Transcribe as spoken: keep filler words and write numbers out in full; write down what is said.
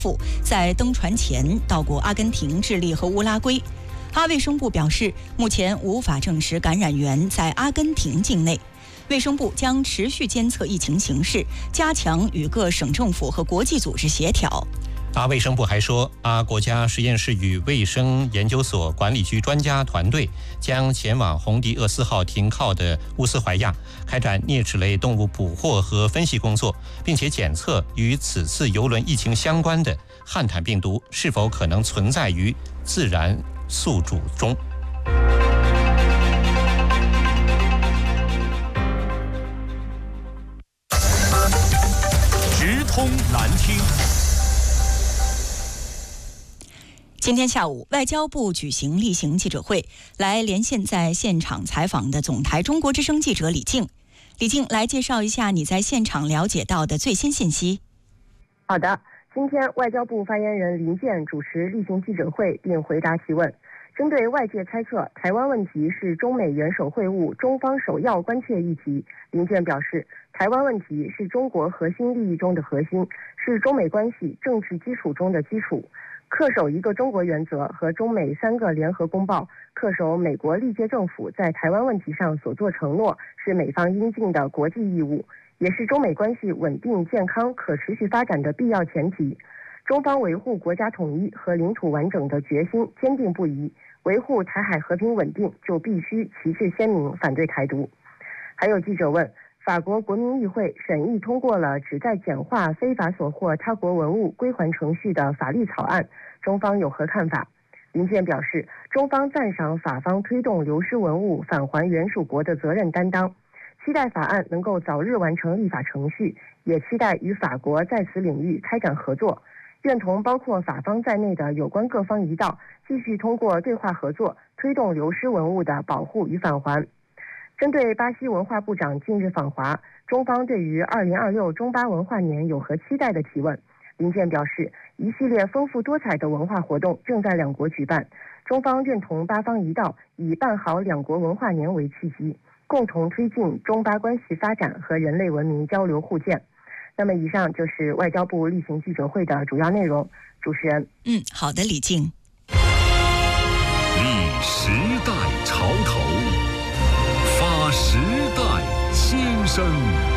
在登船前到过阿根廷、智利和乌拉圭。哈卫生部表示，目前无法证实感染源在阿根廷境内。卫生部将持续监测疫情形势，加强与各省政府和国际组织协调。 阿卫生部还说，阿国家实验室与卫生研究所管理局专家团队将前往红迪厄斯号停靠的乌斯怀亚，开展啮齿类动物捕获和分析工作，并且检测与此次邮轮疫情相关的汉坦病毒是否可能存在于自然宿主中。 直通南听。 今天下午，外交部举行例行记者会，来连线在现场采访的总台中国之声记者李静。李静，来介绍一下你在现场了解到的最新信息。 好的，今天外交部发言人林健主持例行记者会并回答提问。针对外界猜测台湾问题是中美元首会晤中方首要关切议题，林健表示，台湾问题是中国核心利益中的核心，是中美关系政治基础中的基础。恪守一个中国原则和中美三个联合公报，恪守美国历届政府在台湾问题上所作承诺，是美方应尽的国际义务，也是中美关系稳定、健康、可持续发展的必要前提。中方维护国家统一和领土完整的决心坚定不移，维护台海和平稳定就必须旗帜鲜明反对台独。还有记者问，法国国民议会审议通过了旨在简化非法所获他国文物归还程序的法律草案，中方有何看法？林健表示，中方赞赏法方推动流失文物返还原属国的责任担当，期待法案能够早日完成立法程序，也期待与法国在此领域开展合作，愿同包括法方在内的有关各方一道，继续通过对话合作，推动流失文物的保护与返还。针对巴西文化部长近日访华，中方对于二零二六中巴文化年有何期待的提问，林健表示，一系列丰富多彩的文化活动正在两国举办，中方愿同巴方一道，以办好两国文化年为契机，共同推进中巴关系发展和人类文明交流互鉴。那么以上就是外交部例行记者会的主要内容。主持人， 嗯，好的，李静。 立时代潮头，发时代心声。